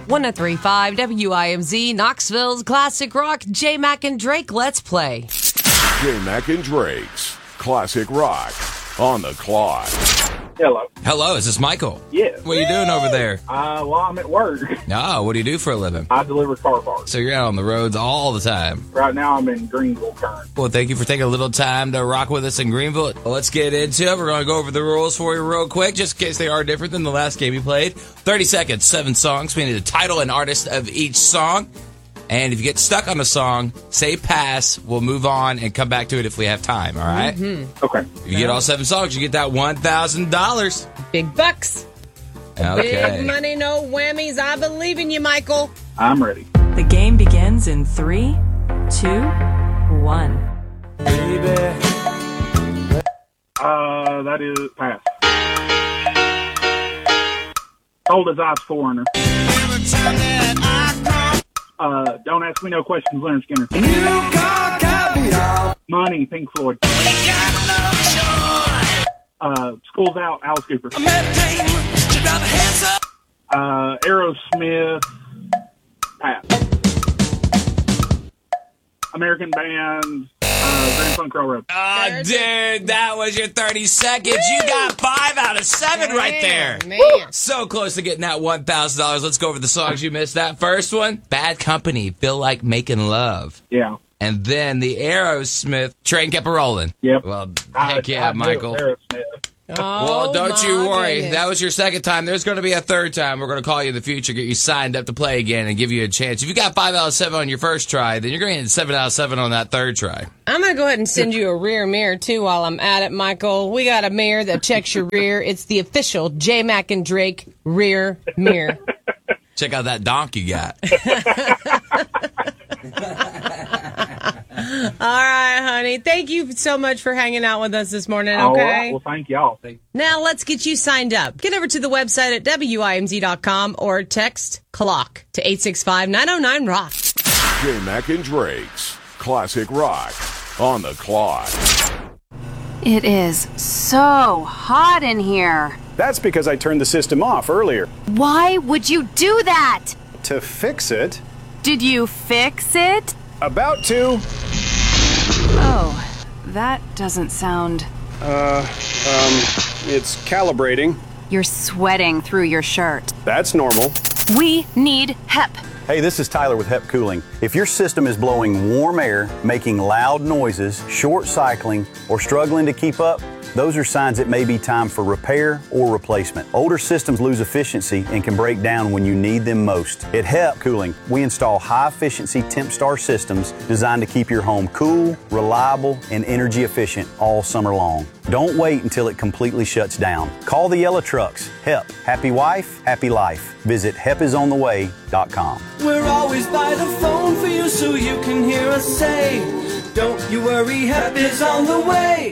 103.5 WIMZ, Knoxville's classic rock, J Mac and Drake. Let's play. J Mac and Drake's Classic Rock on the clock. Hello. Hello, is this Michael? Yes. What are you doing over there? Well, I'm at work. Oh, what do you do for a living? I deliver car parts. So you're out on the roads all the time. Right now, I'm in Greenville currently. Well, thank you for taking a little time to rock with us in Greenville. Well, let's get into it. We're going to go over the rules for you real quick, just in case they are different than the last game you played. 30 seconds, 7 songs. We need the title and artist of each song. And if you get stuck on a song, say pass. We'll move on and come back to it if we have time, all right? Mm-hmm. Okay. If you get all 7 songs, you get that $1,000. Big bucks. Okay. Big money, no whammies. I believe in you, Michael. I'm ready. The game begins in 3, 2, 1. That is pass. Cold as ice, Foreigner. Don't ask me no questions, Leonard Skinner. Money, Pink Floyd. School's Out, Alice Cooper. Aerosmith, pass. American Band, Grand Funk Railroad. Oh, dude, that was your 30 seconds. You got 5 out of 7 right there. Man. So close to getting that $1,000. Let's go over the songs you missed. That first one, Bad Company, Feel Like Making Love. Yeah. And then the Aerosmith, Train Kept a Rolling. Yep. Well, heck yeah, I knew Michael. Aerosmith. Well, don't you worry. Goodness. That was your second time. There's going to be a third time. We're going to call you in the future, get you signed up to play again, and give you a chance. If you got 5 out of 7 on your first try, then you're going to get 7 out of 7 on that third try. I'm going to go ahead and send you a rear mirror, too, while I'm at it, Michael. We got a mirror that checks your rear. It's the official J Mac and Drake rear mirror. Check out that donk you got. All right, honey. Thank you so much for hanging out with us this morning, okay? All right. Well, thank y'all. Now let's get you signed up. Get over to the website at WIMZ.com or text CLOCK to 865-909-ROCK. J Mac and Drake's Classic Rock on the clock. It is so hot in here. That's because I turned the system off earlier. Why would you do that? To fix it, Did you fix it? about to. Oh, that doesn't sound... It's calibrating. You're sweating through your shirt. That's normal. We need HEP. Hey, this is Tyler with HEP Cooling. If your system is blowing warm air, making loud noises, short cycling, or struggling to keep up, those are signs it may be time for repair or replacement. Older systems lose efficiency and can break down when you need them most. At HEP Cooling, we install high-efficiency TempStar systems designed to keep your home cool, reliable, and energy efficient all summer long. Don't wait until it completely shuts down. Call the yellow trucks. HEP. Happy wife, happy life. Visit hepisontheway.com. We're always by the phone for you so you can hear us say, don't you worry, HEP is on the way.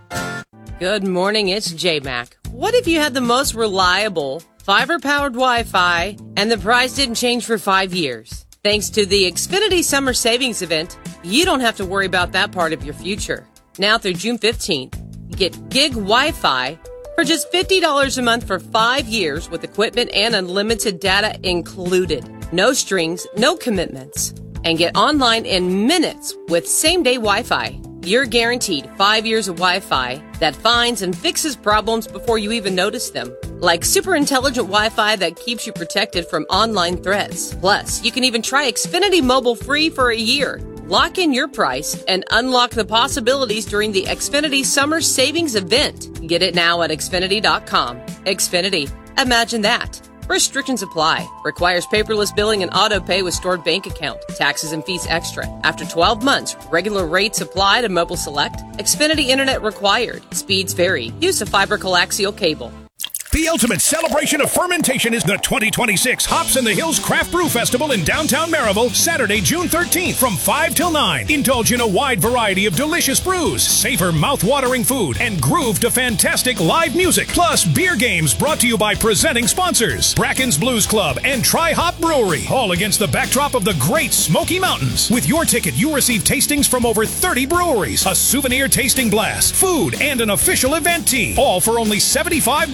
Good morning, it's J-Mac. What if you had the most reliable fiber-powered Wi-Fi and the price didn't change for 5 years? Thanks to the Xfinity Summer Savings Event, you don't have to worry about that part of your future. Now through June 15th, get gig Wi-Fi for just $50 a month for 5 years with equipment and unlimited data included. No strings, no commitments. And get online in minutes with same-day Wi-Fi. You're guaranteed 5 years of Wi-Fi that finds and fixes problems before you even notice them. Like super intelligent Wi-Fi that keeps you protected from online threats. Plus, you can even try Xfinity Mobile free for a year. Lock in your price and unlock the possibilities during the Xfinity Summer Savings Event. Get it now at Xfinity.com. Xfinity. Imagine that. Restrictions apply. Requires paperless billing and auto pay with stored bank account. Taxes and fees extra. After 12 months, regular rates apply to Mobile Select. Xfinity Internet required. Speeds vary. Use a fiber coaxial cable. The ultimate celebration of fermentation is the 2026 Hops in the Hills Craft Brew Festival in downtown Maryville, Saturday, June 13th from 5 till 9. Indulge in a wide variety of delicious brews, savor mouth-watering food, and groove to fantastic live music. Plus, beer games brought to you by presenting sponsors, Bracken's Blues Club and Tri-Hop Brewery, all against the backdrop of the Great Smoky Mountains. With your ticket, you receive tastings from over 30 breweries, a souvenir tasting blast, food, and an official event tee, all for only $75.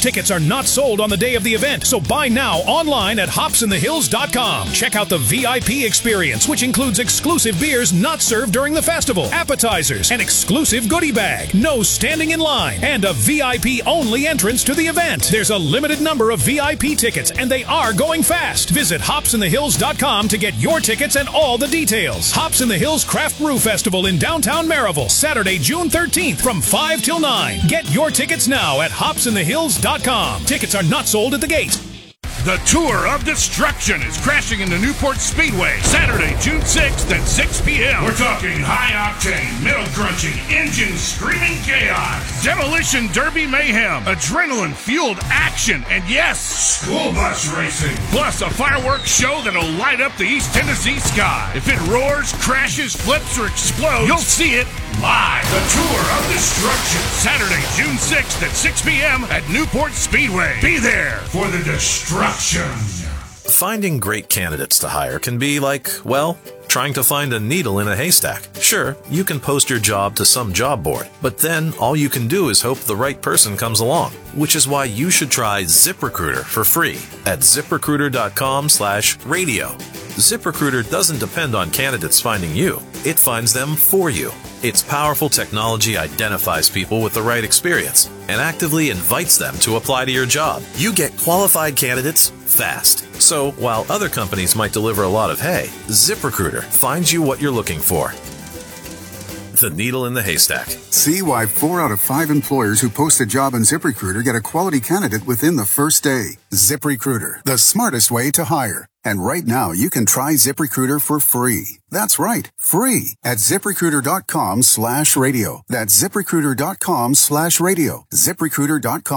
Tickets are not sold on the day of the event, so buy now online at hopsinthehills.com. Check out the VIP experience, which includes exclusive beers not served during the festival, appetizers, an exclusive goodie bag, no standing in line, and a VIP-only entrance to the event. There's a limited number of VIP tickets, and they are going fast. Visit hopsinthehills.com to get your tickets and all the details. Hops in the Hills Craft Brew Festival in downtown Maryville, Saturday, June 13th from 5 till 9. Get your tickets now at hopsinthehills.com. Tickets are not sold at the gate. The Tour of Destruction is crashing into Newport Speedway Saturday, June 6th at 6 p.m. We're talking high-octane, metal-crunching, engine-screaming chaos, demolition derby mayhem, adrenaline-fueled action, and yes, school bus racing. Plus a fireworks show that'll light up the East Tennessee sky. If it roars, crashes, flips, or explodes, you'll see it live. The Tour of Destruction, Saturday, June 6th at 6 p.m. at Newport Speedway. Be there for the destruction. Finding great candidates to hire can be like, well, trying to find a needle in a haystack. Sure, you can post your job to some job board, but then all you can do is hope the right person comes along, which is why you should try ZipRecruiter for free at ZipRecruiter.com/radio. ZipRecruiter doesn't depend on candidates finding you. It finds them for you. Its powerful technology identifies people with the right experience and actively invites them to apply to your job. You get qualified candidates fast. So while other companies might deliver a lot of hay, ZipRecruiter finds you what you're looking for. The needle in the haystack. See why 4 out of 5 employers who post a job on ZipRecruiter get a quality candidate within the first day. ZipRecruiter, the smartest way to hire. And right now, you can try ZipRecruiter for free. That's right, free at ZipRecruiter.com/radio. That's ZipRecruiter.com/radio. ZipRecruiter.com.